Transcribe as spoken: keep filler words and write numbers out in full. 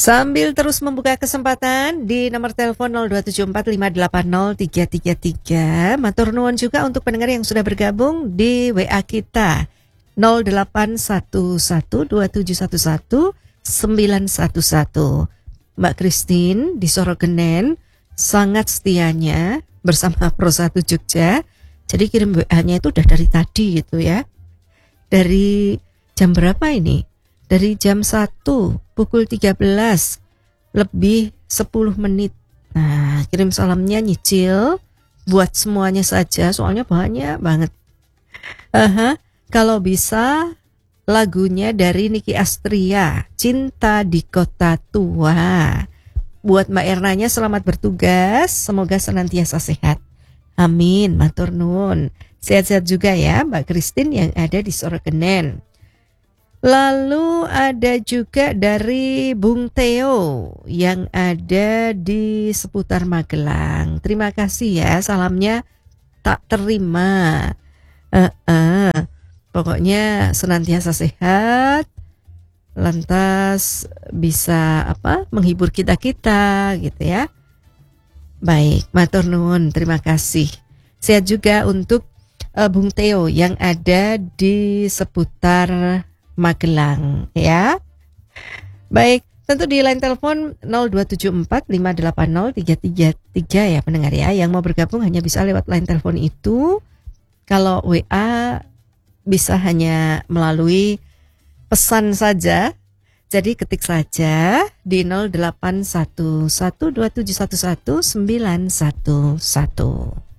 Sambil terus membuka kesempatan di nomor telepon nol dua tujuh empat lima delapan nol tiga tiga tiga. Matur nuwun juga untuk pendengar yang sudah bergabung di W A kita nol delapan satu satu dua tujuh satu satu sembilan satu satu. Mbak Christine di Sorogenen sangat setianya bersama Pro satu Jogja. Jadi kirim W A-nya itu udah dari tadi gitu ya. Dari jam berapa ini? Dari jam satu pukul tiga belas lebih sepuluh menit. Nah, kirim salamnya nyicil buat semuanya saja, soalnya banyak banget. Aha, kalau bisa lagunya dari Niki Astria, Cinta di Kota Tua. Buat Mbak Ernanya selamat bertugas, semoga senantiasa sehat. Amin, matur nuwun. Sehat-sehat juga ya Mbak Christine yang ada di Sorogenen. Lalu ada juga dari Bung Theo yang ada di seputar Magelang. Terima kasih ya, salamnya tak terima. Uh, uh. Pokoknya senantiasa sehat, lantas bisa apa menghibur kita-kita gitu ya. Baik, matur nuwun, terima kasih. Sehat juga untuk uh, Bung Theo yang ada di seputar Magelang ya. Baik, tentu di line telepon nol dua tujuh empat lima delapan nol tiga tiga tiga ya pendengar ya. Yang mau bergabung hanya bisa lewat line telepon itu. Kalau W A bisa hanya melalui pesan saja. Jadi ketik saja di nol delapan satu satu dua tujuh satu satu sembilan satu satu.